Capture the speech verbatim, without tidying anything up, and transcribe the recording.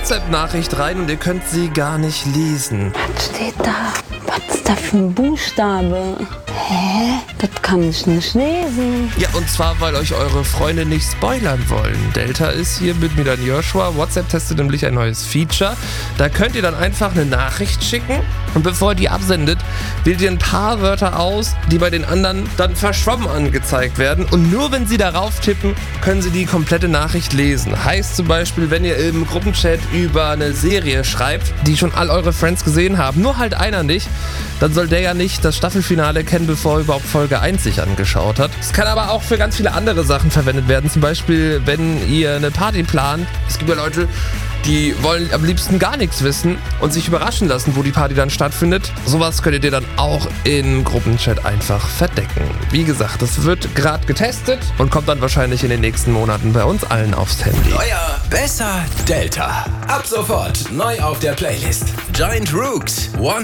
WhatsApp-Nachricht rein und ihr könnt sie gar nicht lesen. Was steht da? Was ist da für ein Buchstabe? Hä? Das kann ich nicht lesen. Ja, und zwar, weil euch eure Freunde nicht spoilern wollen. Delta ist hier mit mir dann Joshua. WhatsApp testet nämlich ein neues Feature. Da könnt ihr dann einfach eine Nachricht schicken und bevor ihr die absendet, wählt ihr ein paar Wörter aus, die bei den anderen dann verschwommen angezeigt werden. Und nur wenn sie darauf tippen, können sie die komplette Nachricht lesen. Heißt zum Beispiel, wenn ihr im Gruppenchat über eine Serie schreibt, die schon all eure Friends gesehen haben, nur halt einer nicht, dann soll der ja nicht das Staffelfinale kennen, bevor er überhaupt Folge eins sich angeschaut hat. Es kann aber auch für ganz viele andere Sachen verwendet werden. Zum Beispiel, wenn ihr eine Party plant. Es gibt ja Leute, die wollen am liebsten gar nichts wissen und sich überraschen lassen, wo die Party dann stattfindet. Sowas könntet ihr dann auch im Gruppenchat einfach verdecken. Wie gesagt, das wird gerade getestet und kommt dann wahrscheinlich in den nächsten Monaten bei uns allen aufs Handy. Neuer, besser Delta. Ab sofort neu auf der Playlist. Giant Rooks, One